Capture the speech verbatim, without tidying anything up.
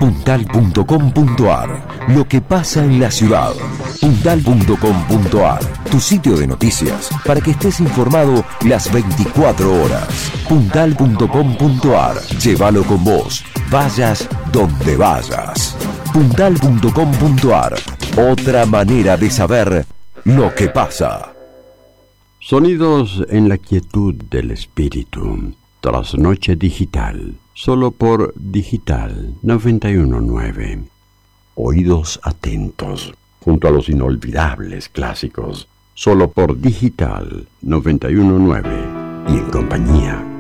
puntal punto com punto ar. Lo que pasa en la ciudad. puntal punto com punto ar. Tu sitio de noticias para que estés informado las veinticuatro horas. puntal punto com punto ar. Llévalo con vos. Vayas donde vayas. puntal punto com punto ar. Otra manera de saber lo que pasa. Sonidos en la quietud del espíritu. Trasnoche digital. Solo por Digital noventa y uno punto nueve. Oídos atentos, junto a los inolvidables clásicos. Solo por Digital noventa y uno punto nueve. Y en compañía